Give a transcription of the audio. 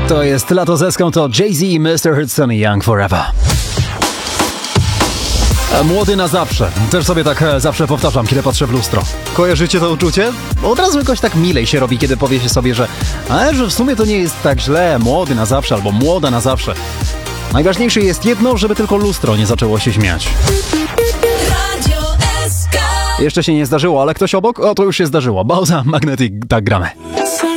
To jest Lato z Eską, to Jay-Z, Mr. Hudson i Young Forever. Młody na zawsze. Też sobie tak zawsze powtarzam, kiedy patrzę w lustro. Kojarzycie to uczucie? Od razu jakoś tak milej się robi, kiedy powie się sobie, że w sumie to nie jest tak źle, młody na zawsze albo młoda na zawsze. Najważniejsze jest jedno, żeby tylko lustro nie zaczęło się śmiać. Jeszcze się nie zdarzyło, ale ktoś obok? O, to już się zdarzyło. Bauza, Magnetic, tak gramy.